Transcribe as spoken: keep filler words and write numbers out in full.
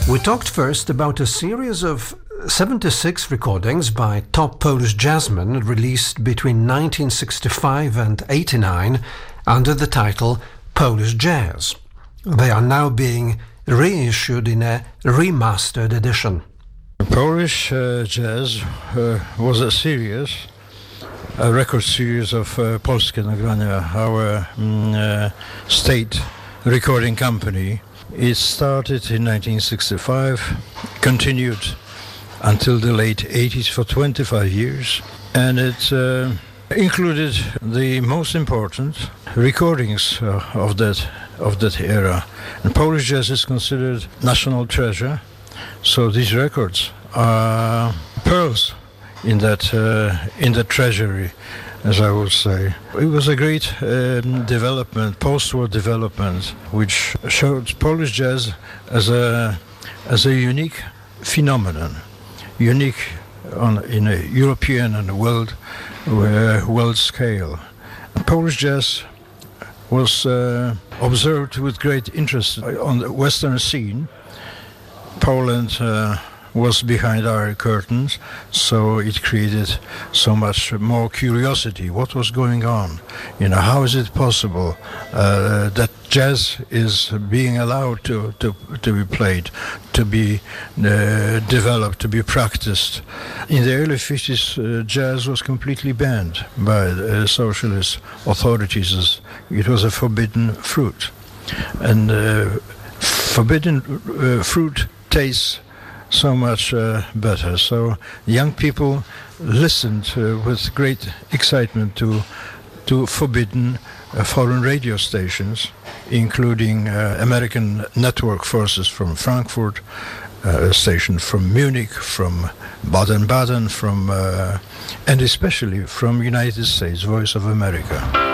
We talked first about a series of seventy-six recordings by top Polish jazzmen released between nineteen sixty-five and eighty-nine under the title Polish Jazz. They are now being reissued in a remastered edition. Polish uh, Jazz uh, was a series, a record series of uh, Polskie Nagrania, our um, uh, state recording company. It started in nineteen sixty-five, continued until the late eighties for twenty-five years, and it uh, included the most important recordings uh, of that of that era. And Polish jazz is considered national treasure, so these records are pearls in that uh, in the treasury, as I would say. It was a great um, development, post-war development, which showed Polish jazz as a as a unique phenomenon, unique on in a European and world uh, world scale. Polish jazz was uh, observed with great interest on the Western scene. Poland uh, was behind our curtains, so it created so much more curiosity. What was going on? You know, how is it possible uh, that jazz is being allowed to, to, to be played, to be uh, developed, to be practiced? In the early fifties, uh, jazz was completely banned by the socialist authorities. It was a forbidden fruit. And uh, forbidden uh, fruit tastes so much uh, better. So young people listened uh, with great excitement to to forbidden uh, foreign radio stations, including uh, American network forces from Frankfurt, uh, a station from Munich, from Baden-Baden, from uh, and especially from United States, Voice of America.